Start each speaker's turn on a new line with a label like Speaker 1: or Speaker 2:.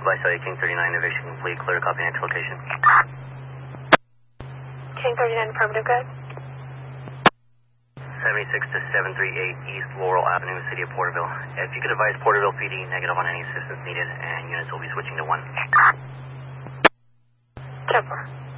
Speaker 1: advice on King 39, eviction complete, clear, copy next location.
Speaker 2: King 39, affirmative, go ahead.
Speaker 1: 76 to 738 East Laurel Avenue, City of Porterville. If you could advise Porterville PD negative on any assistance needed, and units will be switching to 1.
Speaker 2: 10-4.